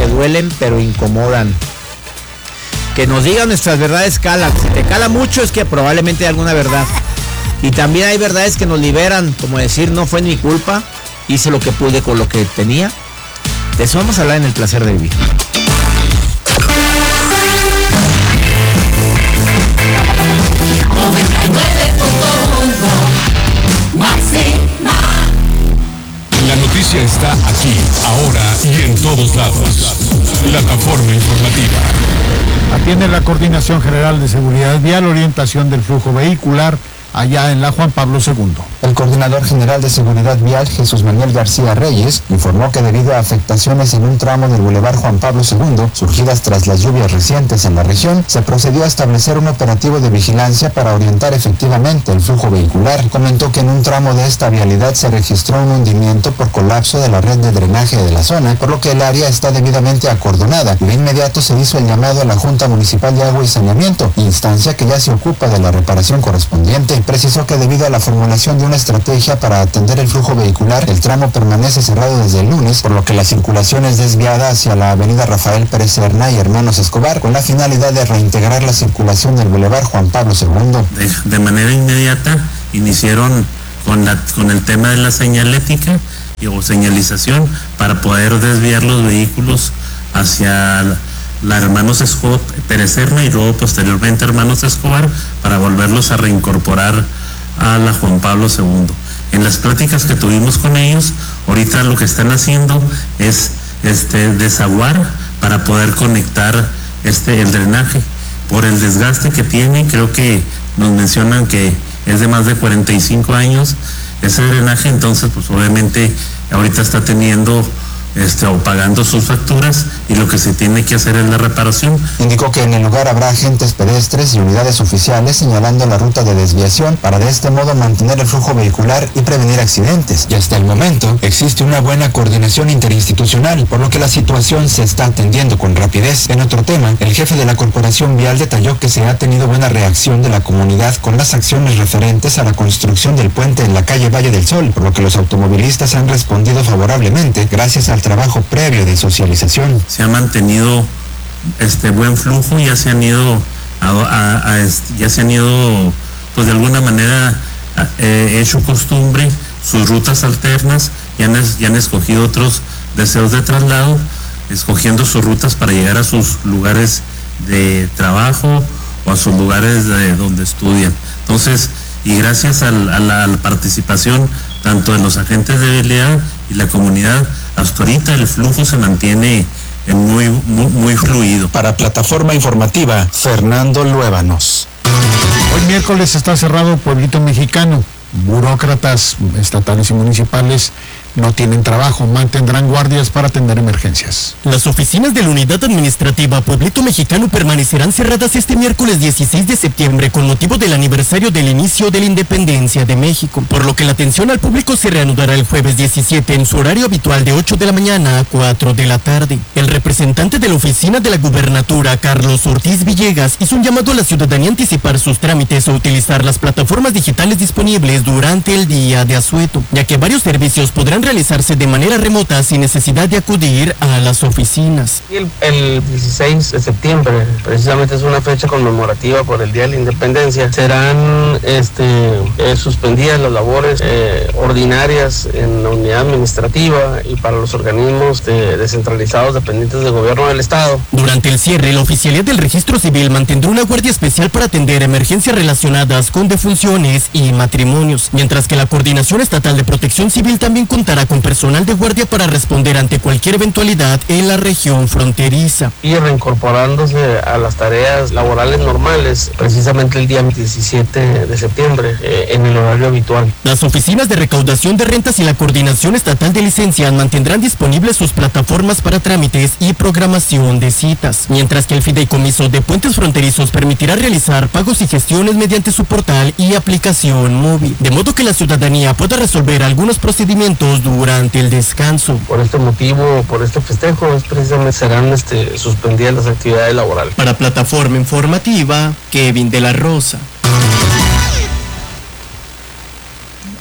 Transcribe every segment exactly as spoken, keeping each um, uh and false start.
que duelen pero incomodan. Que nos digan nuestras verdades calan. Si te cala mucho es que probablemente hay alguna verdad. Y también hay verdades que nos liberan, como decir, no fue mi culpa, hice lo que pude con lo que tenía. De eso vamos a hablar en El Placer de Vivir. La noticia está aquí, ahora y en todos lados. Plataforma informativa. Atiende la Coordinación General de Seguridad Vial, orientación del flujo vehicular allá en la Juan Pablo segundo. El coordinador general de Seguridad Vial, Jesús Manuel García Reyes, informó que debido a afectaciones en un tramo del Boulevard Juan Pablo segundo, surgidas tras las lluvias recientes en la región, se procedió a establecer un operativo de vigilancia para orientar efectivamente el flujo vehicular. Comentó que en un tramo de esta vialidad se registró un hundimiento por colapso de la red de drenaje de la zona, por lo que el área está debidamente acordonada y de inmediato se hizo el llamado a la Junta Municipal de Agua y Saneamiento, instancia que ya se ocupa de la reparación correspondiente. Precisó que debido a la formulación de una estrategia para atender el flujo vehicular, el tramo permanece cerrado desde el lunes, por lo que la circulación es desviada hacia la avenida Rafael Pérez Serna y Hermanos Escobar, con la finalidad de reintegrar la circulación del Boulevard Juan Pablo segundo. De, de manera inmediata iniciaron con, la, con el tema de la señalética y, o señalización para poder desviar los vehículos hacia la, la Hermanos Escobar, Pérez Serna y luego posteriormente Hermanos Escobar para volverlos a reincorporar a la Juan Pablo segundo. En las pláticas que tuvimos con ellos, ahorita lo que están haciendo es este desaguar para poder conectar este el drenaje. Por el desgaste que tiene, creo que nos mencionan que es de más de cuarenta y cinco años ese drenaje, entonces pues obviamente ahorita está teniendo Este, o pagando sus facturas y lo que se tiene que hacer es la reparación. Indicó que en el lugar habrá agentes pedestres y unidades oficiales señalando la ruta de desviación para de este modo mantener el flujo vehicular y prevenir accidentes. Y hasta el momento existe una buena coordinación interinstitucional, por lo que la situación se está atendiendo con rapidez. En otro tema, el jefe de la Corporación Vial detalló que se ha tenido buena reacción de la comunidad con las acciones referentes a la construcción del puente en la calle Valle del Sol, por lo que los automovilistas han respondido favorablemente gracias al trabajo previo de socialización. Se ha mantenido este buen flujo, ya se han ido a, a, a, ya se han ido pues de alguna manera eh, hecho costumbre sus rutas alternas, ya han, ya han escogido otros deseos de traslado, escogiendo sus rutas para llegar a sus lugares de trabajo o a sus lugares de donde estudian. Entonces, y gracias a la, a la, a la participación tanto de los agentes de vialidad y la comunidad, hasta ahorita el flujo se mantiene muy, muy, muy fluido. Para Plataforma Informativa, Fernando Luébanos. Hoy miércoles está cerrado Pueblito Mexicano. Burócratas estatales y municipales no tienen trabajo, mantendrán guardias para atender emergencias. Las oficinas de la Unidad Administrativa Pueblito Mexicano permanecerán cerradas este miércoles dieciséis de septiembre con motivo del aniversario del inicio de la independencia de México, por lo que la atención al público se reanudará el jueves diecisiete en su horario habitual de ocho de la mañana a cuatro de la tarde. El representante de la oficina de la gubernatura, Carlos Ortiz Villegas, hizo un llamado a la ciudadanía a anticipar sus trámites o utilizar las plataformas digitales disponibles durante el día de asueto, ya que varios servicios podrán realizarse de manera remota sin necesidad de acudir a las oficinas. El, el dieciséis de septiembre, precisamente es una fecha conmemorativa por el Día de la Independencia, serán este, eh, suspendidas las labores eh, ordinarias en la unidad administrativa y para los organismos de, descentralizados dependientes del gobierno del Estado. Durante el cierre, la Oficialía del Registro Civil mantendrá una guardia especial para atender emergencias relacionadas con defunciones y matrimonios, mientras que la Coordinación Estatal de Protección Civil también contará con personal de guardia para responder ante cualquier eventualidad en la región fronteriza. Y reincorporándose a las tareas laborales normales, precisamente el día diecisiete de septiembre, eh, en el horario habitual. Las oficinas de recaudación de rentas y la Coordinación Estatal de Licencias mantendrán disponibles sus plataformas para trámites y programación de citas, mientras que el Fideicomiso de Puentes Fronterizos permitirá realizar pagos y gestiones mediante su portal y aplicación móvil, de modo que la ciudadanía pueda resolver algunos procedimientos durante el descanso. Por este motivo, por este festejo, es precisamente serán este, suspendidas las actividades laborales. Para Plataforma Informativa, Kevin de la Rosa.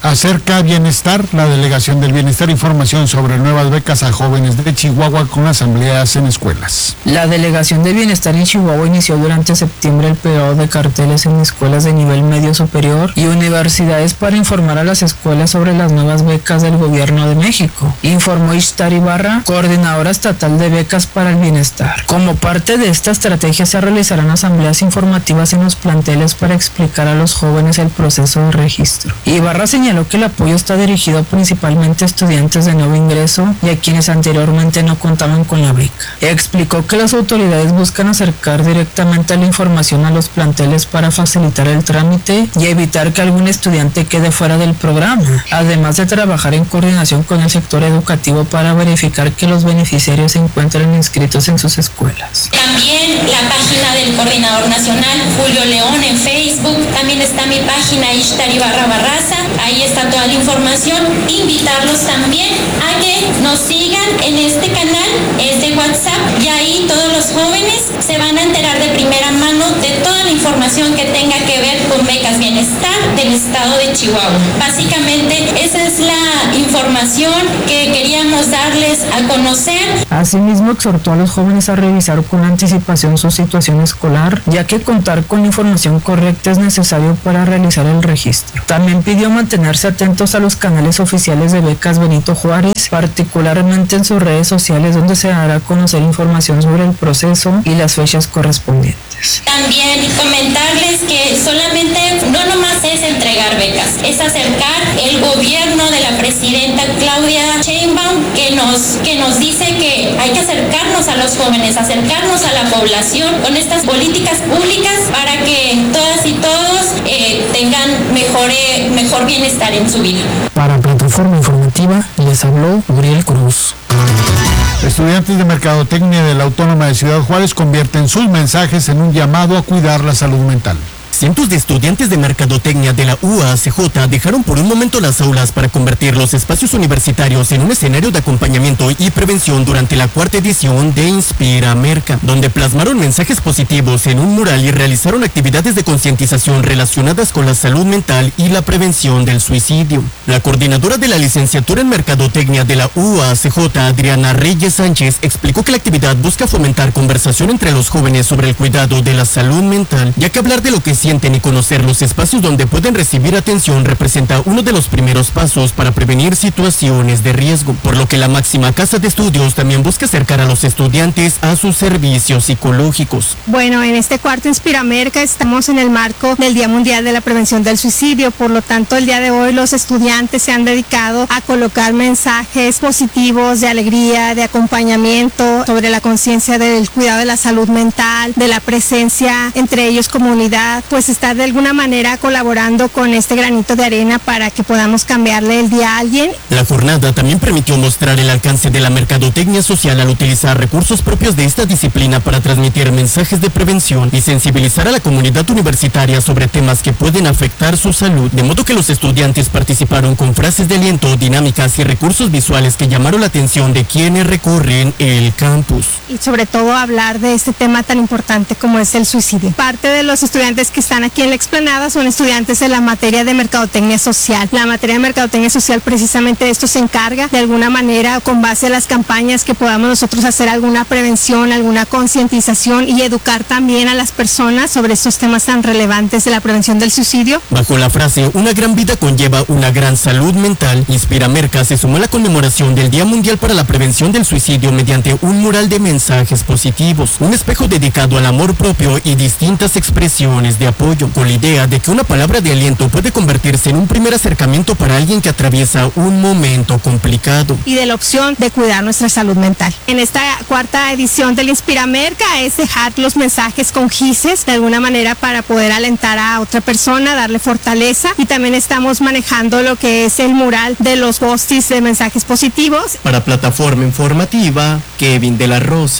Acerca Bienestar, la Delegación del Bienestar, información sobre nuevas becas a jóvenes de Chihuahua con asambleas en escuelas. La Delegación del Bienestar en Chihuahua inició durante septiembre el pegado de carteles en escuelas de nivel medio superior y universidades para informar a las escuelas sobre las nuevas becas del Gobierno de México, informó Ishtar Ibarra, coordinadora estatal de becas para el bienestar. Como parte de esta estrategia se realizarán asambleas informativas en los planteles para explicar a los jóvenes el proceso de registro. Ibarra señaló que el apoyo está dirigido principalmente a estudiantes de nuevo ingreso y a quienes anteriormente no contaban con la beca. Explicó que las autoridades buscan acercar directamente la información a los planteles para facilitar el trámite y evitar que algún estudiante quede fuera del programa, además de trabajar en coordinación con el sector educativo para verificar que los beneficiarios se encuentren inscritos en sus escuelas. También la página del Coordinador Nacional, Julio León, en Facebook. También está mi página Ishtar Ibarra Barraza. Ahí está toda la información. Invitarlos también a que nos sigan en este canal, es de WhatsApp, y ahí todos los jóvenes se van a enterar de primera mano de toda la información que tenga que ver con becas bienestar del estado de Chihuahua. Básicamente esa es la información que queríamos darles a conocer. Asimismo, exhortó a los jóvenes a revisar con anticipación su situación escolar, ya que contar con información correcta es necesario para realizar el registro. También pidió mantenerse atentos a los canales oficiales de becas Benito Juárez, particularmente en sus redes sociales, donde se dará a conocer información sobre el proceso y las fechas correspondientes. También comentarles que solamente no nomás es entregar becas, es acercar el gobierno de la presidenta Claudia Sheinbaum, que nos, que nos dice que hay que acercarnos a los jóvenes, acercarnos a la población con estas políticas públicas para que todas y todos eh, tengan mejor, eh, mejor bienestar en su vida. Para Plataforma Informativa les habló Uriel Cruz. Estudiantes de Mercadotecnia de la Autónoma de Ciudad Juárez convierten sus mensajes en un llamado a cuidar la salud mental. Cientos de estudiantes de Mercadotecnia de la U A C J dejaron por un momento las aulas para convertir los espacios universitarios en un escenario de acompañamiento y prevención durante la cuarta edición de Inspira Merca, donde plasmaron mensajes positivos en un mural y realizaron actividades de concientización relacionadas con la salud mental y la prevención del suicidio. La coordinadora de la licenciatura en Mercadotecnia de la U A C J, Adriana Reyes Sánchez, explicó que la actividad busca fomentar conversación entre los jóvenes sobre el cuidado de la salud mental, ya que hablar de lo que sienten y conocer los espacios donde pueden recibir atención representa uno de los primeros pasos para prevenir situaciones de riesgo, por lo que la máxima casa de estudios también busca acercar a los estudiantes a sus servicios psicológicos. Bueno, en este cuarto Inspiramerca estamos en el marco del Día Mundial de la Prevención del Suicidio, por lo tanto el día de hoy los estudiantes se han dedicado a colocar mensajes positivos de alegría, de acompañamiento sobre la conciencia del cuidado de la salud mental, de la presencia entre ellos comunidad, pues está de alguna manera colaborando con este granito de arena para que podamos cambiarle el día a alguien. La jornada también permitió mostrar el alcance de la mercadotecnia social al utilizar recursos propios de esta disciplina para transmitir mensajes de prevención y sensibilizar a la comunidad universitaria sobre temas que pueden afectar su salud, de modo que los estudiantes participaron con frases de aliento, dinámicas y recursos visuales que llamaron la atención de quienes recorren el campus. Y sobre todo hablar de este tema tan importante como es el suicidio. Parte de los estudiantes que están aquí en la explanada son estudiantes de la materia de mercadotecnia social. La materia de mercadotecnia social precisamente de esto se encarga, de alguna manera con base a las campañas que podamos nosotros hacer alguna prevención, alguna concientización y educar también a las personas sobre estos temas tan relevantes de la prevención del suicidio. Bajo la frase "una gran vida conlleva una gran salud mental", Inspira Merca se sumó a la conmemoración del Día Mundial para la Prevención del Suicidio mediante un mural de mensajes positivos, un espejo dedicado al amor propio y distintas expresiones de apoyo, con la idea de que una palabra de aliento puede convertirse en un primer acercamiento para alguien que atraviesa un momento complicado. Y de la opción de cuidar nuestra salud mental. En esta cuarta edición del Inspira Merca es dejar los mensajes con gises, de alguna manera para poder alentar a otra persona, darle fortaleza, y también estamos manejando lo que es el mural de los postis de mensajes positivos. Para Plataforma Informativa, Kevin de la Rosa.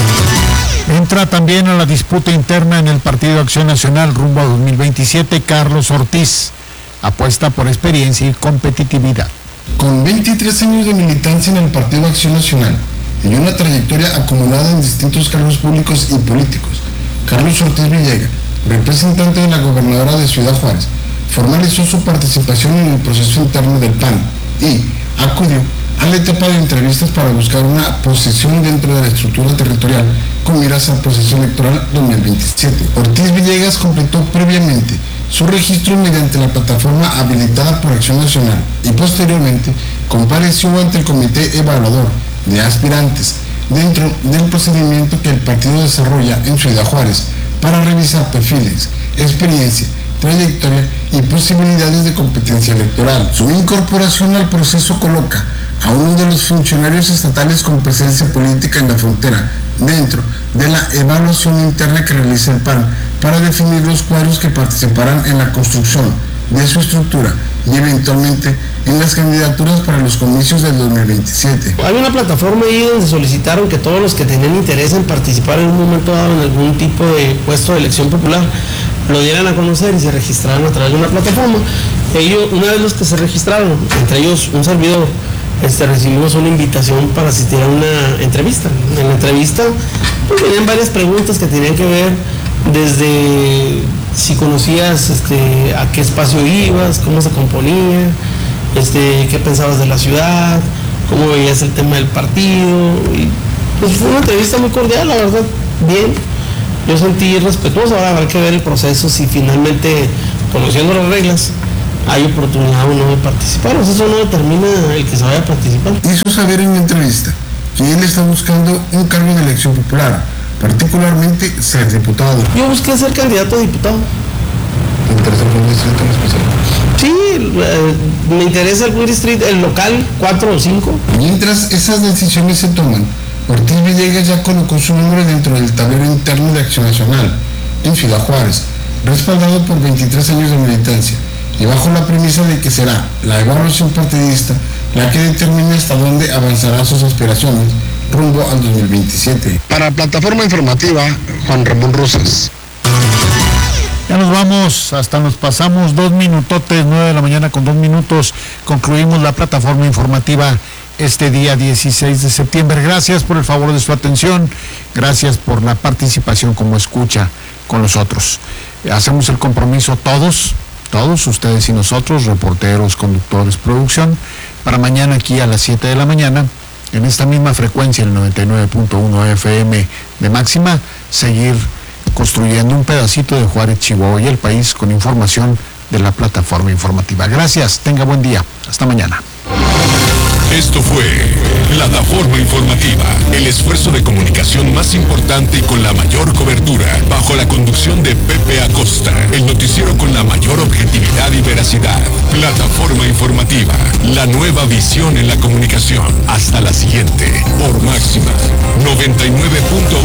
Entra también a la disputa interna en el Partido Acción Nacional rumbo a dos mil veintisiete Carlos Ortiz. Apuesta por experiencia y competitividad. Con veintitrés años de militancia en el Partido Acción Nacional y una trayectoria acumulada en distintos cargos públicos y políticos, Carlos Ortiz Villegas, representante de la gobernadora de Ciudad Juárez, formalizó su participación en el proceso interno del P A N y acudió a la etapa de entrevistas para buscar una posición dentro de la estructura territorial con miras al proceso electoral dos mil veintisiete. Ortiz Villegas completó previamente su registro mediante la plataforma habilitada por Acción Nacional y posteriormente compareció ante el comité evaluador de aspirantes dentro del procedimiento que el partido desarrolla en Ciudad Juárez para revisar perfiles, experiencia, trayectoria y posibilidades de competencia electoral. Su incorporación al proceso coloca a uno de los funcionarios estatales con presencia política en la frontera dentro de la evaluación interna que realiza el P A N para definir los cuadros que participarán en la construcción de su estructura y eventualmente en las candidaturas para los comicios del dos mil veintisiete. Hay una plataforma ahí donde solicitaron que todos los que tenían interés en participar en un momento dado en algún tipo de puesto de elección popular lo dieran a conocer y se registraran a través de una plataforma. Ellos, una vez los que se registraron, entre ellos un servidor, este, recibimos una invitación para asistir a una entrevista. En la entrevista pues, tenían varias preguntas que tenían que ver desde si conocías este, a qué espacio ibas, cómo se componía, este, qué pensabas de la ciudad, cómo veías el tema del partido. Y, pues, fue una entrevista muy cordial, la verdad, bien. Yo sentí respetuoso, ahora habrá que ver el proceso, si finalmente, conociendo las reglas, hay oportunidad o no de participar. O sea, eso no determina el que se vaya a participar. Hizo saber en la entrevista que él está buscando un cargo de elección popular, particularmente ser diputado. Yo busqué ser candidato a diputado. ¿Te interesa algún distrito en especial? Sí, eh, me interesa algún distrito, el local, cuatro o cinco. Mientras esas decisiones se toman, Ortiz Villegas ya colocó su nombre dentro del tablero interno de Acción Nacional, en Ciudad Juárez, respaldado por veintitrés años de militancia, y bajo la premisa de que será la evaluación partidista la que determine hasta dónde avanzarán sus aspiraciones rumbo al dos mil veintisiete. Para Plataforma Informativa, Juan Ramón Rosas. Ya nos vamos, hasta nos pasamos dos minutotes, nueve de la mañana con dos minutos, concluimos la plataforma informativa este día dieciséis de septiembre. Gracias por el favor de su atención, gracias por la participación como escucha con nosotros. Hacemos el compromiso todos, todos, ustedes y nosotros, reporteros, conductores, producción, para mañana aquí a las siete de la mañana, en esta misma frecuencia, el noventa y nueve punto uno F M de máxima, seguir construyendo un pedacito de Juárez, Chihuahua y el país con información de la plataforma informativa. Gracias, tenga buen día, hasta mañana. Esto fue Plataforma Informativa, el esfuerzo de comunicación más importante y con la mayor cobertura, bajo la conducción de Pepe Acosta, el noticiero con la mayor objetividad y veracidad. Plataforma Informativa, la nueva visión en la comunicación. Hasta la siguiente, por Máxima noventa y nueve punto